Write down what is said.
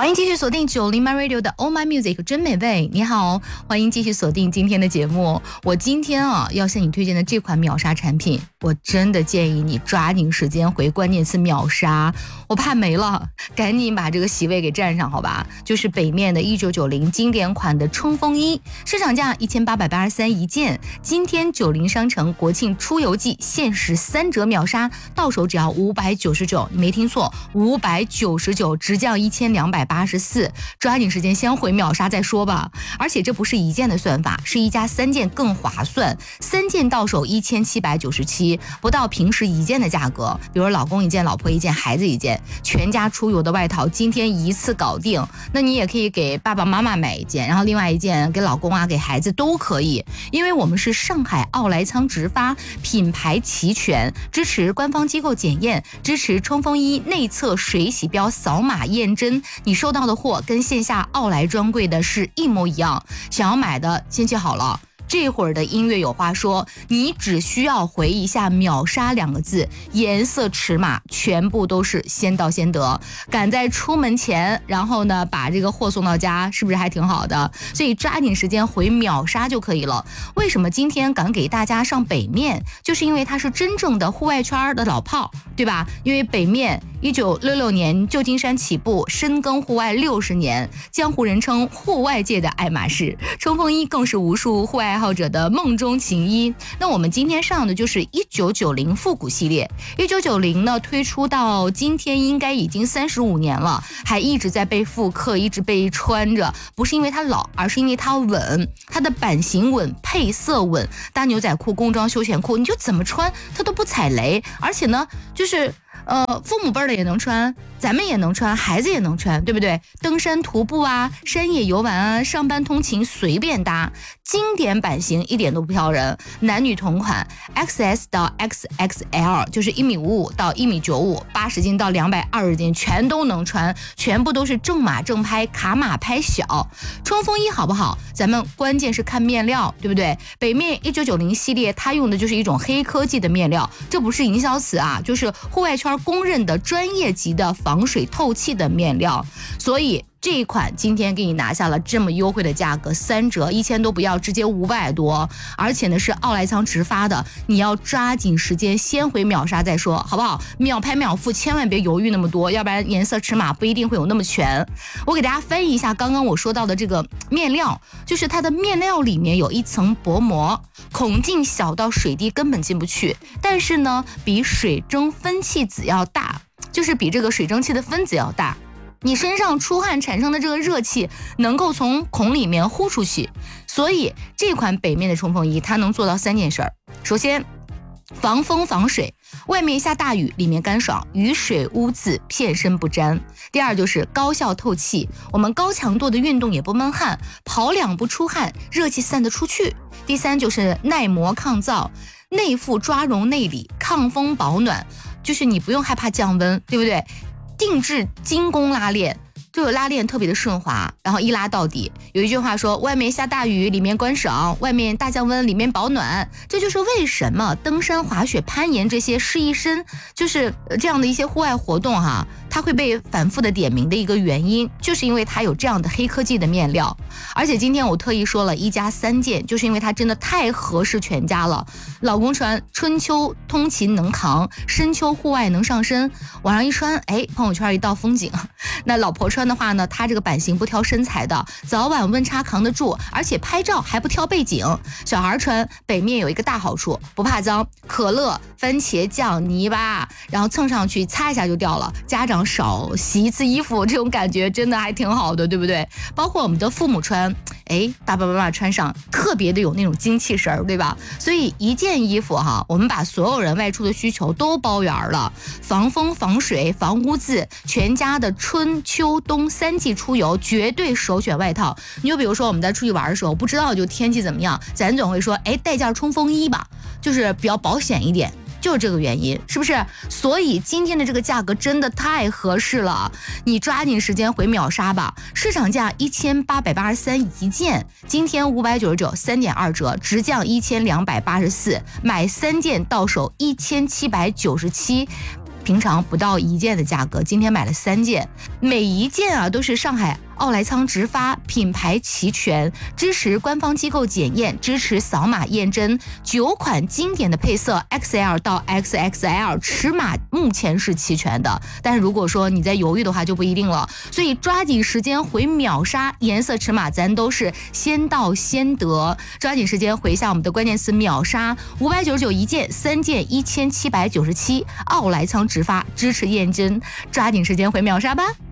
欢迎继续锁定90 My Radio 的 Oh My Music 真美味。你好，欢迎继续锁定今天的节目。我今天要向你推荐的这款秒杀产品，我真的建议你抓紧时间回关键词秒杀，我怕没了，赶紧把这个席位给占上好吧。就是北面的1990经典款的冲锋衣，市场价1883一件，今天90商城国庆出游季限时3折秒杀，到手只要599，你没听错，599，直降1284，抓紧时间先回秒杀再说吧。而且这不是一件的算法，是一加3件更划算，3件到手1797，不到平时一件的价格。比如老公一件，老婆一件，孩子一件，全家出游的外套今天一次搞定。那你也可以给爸爸妈妈买一件，然后另外一件给老公啊，给孩子都可以。因为我们是上海奥莱仓直发，品牌齐全，支持官方机构检验，支持冲锋衣内侧水洗标扫码验真，你收到的货跟线下奥莱专柜的是一模一样。想要买的先记好了，这会儿的音乐有话说，你只需要回一下秒杀2个字，颜色尺码全部都是先到先得，赶在出门前，然后呢把这个货送到家，是不是还挺好的？所以抓紧时间回秒杀就可以了。为什么今天敢给大家上北面，就是因为它是真正的户外圈的老炮，对吧？因为北面1966年旧金山起步，深耕户外60年，江湖人称户外界的爱马仕，冲锋衣更是无数户外爱好者的梦中情衣。那我们今天上的就是1990复古系列，1990呢推出到今天应该已经35年了，还一直在被复刻，一直被穿着，不是因为它老，而是因为它稳，它的版型稳，配色稳，大牛仔裤、工装休闲裤，你就怎么穿它都不踩雷，而且呢就是父母辈的也能穿，咱们也能穿，孩子也能穿，对不对？登山徒步啊，山野游玩啊，上班通勤随便搭，经典版型一点都不挑人，男女同款 XS 到 XXL， 就是1.55米到1.95米，80斤到220斤全都能穿，全部都是正码正拍，卡码拍小。冲锋衣好不好？咱们关键是看面料，对不对？北面1990系列它用的就是一种黑科技的面料，这不是营销词啊，就是户外圈公认的专业级的防水透气的面料。所以这一款今天给你拿下了这么优惠的价格，3折，1000都不要，直接500多，而且呢是奥莱仓直发的，你要抓紧时间先回秒杀再说，好不好？秒拍秒付，千万别犹豫那么多，要不然颜色尺码不一定会有那么全。我给大家翻译一下刚刚我说到的这个面料，就是它的面料里面有一层薄膜，孔径小到水滴根本进不去，但是呢比水蒸分气子要大，就是比这个水蒸气的分子要大，你身上出汗产生的这个热气能够从孔里面呼出去。所以这款北面的冲锋衣它能做到3件事。首先防风防水，外面下大雨里面干爽，雨水污渍片身不沾。第二就是高效透气，我们高强度的运动也不闷汗，跑两不出汗，热气散得出去。第三就是耐磨抗燥，内附抓绒内里，抗风保暖，就是你不用害怕降温，对不对？定制精工拉链，这个拉链特别的顺滑，然后一拉到底。有一句话说，外面下大雨里面干爽，外面大降温里面保暖。这就是为什么登山滑雪攀岩这些试一身就是这样的一些户外活动它会被反复的点名的一个原因，就是因为它有这样的黑科技的面料。而且今天我特意说了1加3件，就是因为它真的太合适全家了。老公穿春秋通勤能扛，深秋户外能上身，晚上一穿朋友圈一道风景。那老婆穿的话呢，它这个版型不挑身材的，早晚温差扛得住，而且拍照还不挑背景。小孩穿北面有一个大好处，不怕脏，可乐、番茄酱、泥巴，然后蹭上去擦一下就掉了，家长少洗一次衣服，这种感觉真的还挺好的，对不对？包括我们的父母穿，爸爸妈妈穿上特别的有那种精气神，对吧？所以一件衣服我们把所有人外出的需求都包圆了，防风防水防污渍，全家的春秋冬3季出游绝对首选外套。你就比如说我们在出去玩的时候，不知道就天气怎么样，咱总会说带件冲锋衣吧，就是比较保险一点，就是这个原因，是不是？所以今天的这个价格真的太合适了，你抓紧时间回秒杀吧。市场价1883一件，今天599，3.2折，直降1284，买3件到手1797。 平常不到1件的价格，今天买了3件，每一件啊都是上海奥莱仓直发，品牌齐全，支持官方机构检验，支持扫码验真，9款经典的配色 XL 到 XXL 尺码目前是齐全的，但是如果说你在犹豫的话就不一定了，所以抓紧时间回秒杀，颜色尺码咱都是先到先得，抓紧时间回一下我们的关键词秒杀，599一件，3件1797，奥莱仓直发，支持验真，抓紧时间回秒杀吧。